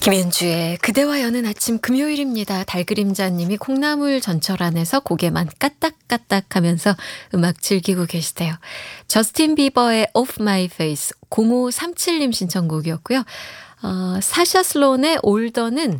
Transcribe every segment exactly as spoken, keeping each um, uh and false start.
김현주의 그대와 여는 아침 금요일입니다. 달그림자님이 콩나물 전철 안에서 고개만 까딱까딱 하면서 음악 즐기고 계시대요. 저스틴 비버의 Off My Face 공오삼칠님 신청곡이었고요. 어, 사샤 슬론의 올더는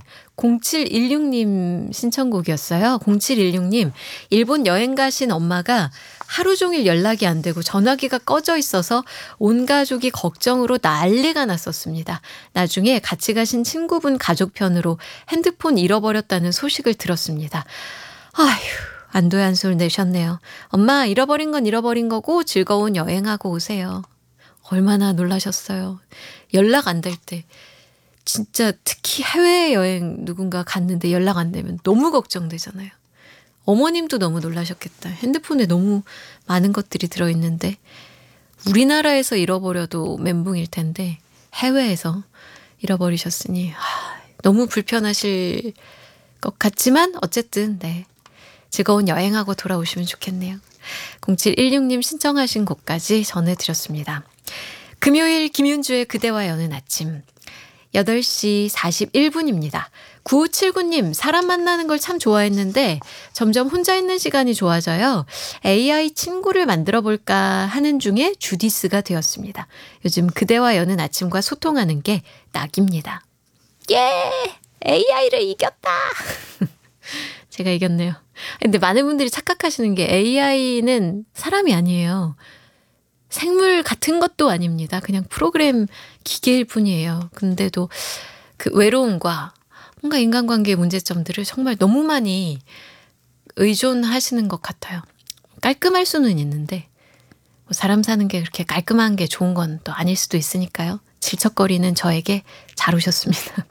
공칠일육님 신청곡이었어요. 공칠일육님 일본 여행 가신 엄마가 하루 종일 연락이 안 되고 전화기가 꺼져 있어서 온 가족이 걱정으로 난리가 났었습니다. 나중에 같이 가신 친구분 가족 편으로 핸드폰 잃어버렸다는 소식을 들었습니다. 아휴, 안도의 한숨을 내셨네요. 엄마, 잃어버린 건 잃어버린 거고 즐거운 여행하고 오세요. 얼마나 놀라셨어요. 연락 안 될 때. 진짜 특히 해외여행 누군가 갔는데 연락 안 되면 너무 걱정되잖아요. 어머님도 너무 놀라셨겠다. 핸드폰에 너무 많은 것들이 들어있는데 우리나라에서 잃어버려도 멘붕일 텐데 해외에서 잃어버리셨으니 하, 너무 불편하실 것 같지만 어쨌든 네, 즐거운 여행하고 돌아오시면 좋겠네요. 공칠일육님 신청하신 곡까지 전해드렸습니다. 금요일 김윤주의 그대와 여는 아침 여덟 시 사십일 분입니다. 구오칠구님 사람 만나는 걸 참 좋아했는데 점점 혼자 있는 시간이 좋아져요. 에이아이 친구를 만들어 볼까 하는 중에 주디스가 되었습니다. 요즘 그대와 여는 아침과 소통하는 게 낙입니다. 예! 에이아이를 이겼다! 제가 이겼네요. 근데 많은 분들이 착각하시는 게 에이아이는 사람이 아니에요. 생물 같은 것도 아닙니다. 그냥 프로그램 기계일 뿐이에요. 근데도 그 외로움과 뭔가 인간관계의 문제점들을 정말 너무 많이 의존하시는 것 같아요. 깔끔할 수는 있는데 뭐 사람 사는 게 그렇게 깔끔한 게 좋은 건 또 아닐 수도 있으니까요. 질척거리는 저에게 잘 오셨습니다.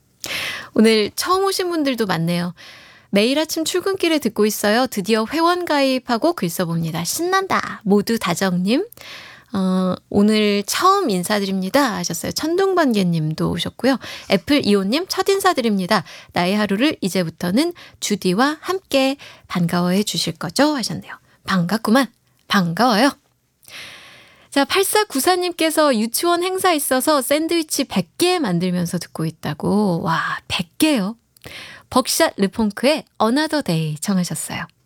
오늘 처음 오신 분들도 많네요. 매일 아침 출근길에 듣고 있어요. 드디어 회원 가입하고 글 써봅니다. 신난다. 모두 다정님. 어, 오늘 처음 인사드립니다 하셨어요. 천둥번개님도 오셨고요. 애플 이호님 첫 인사드립니다. 나의 하루를 이제부터는 주디와 함께 반가워해 주실 거죠? 하셨네요. 반갑구만. 반가워요. 자, 팔사구사님께서 유치원 행사 있어서 샌드위치 백 개 만들면서 듣고 있다고. 와, 백 개요? 벅샷 르퐁크의 Another Day 청하셨어요.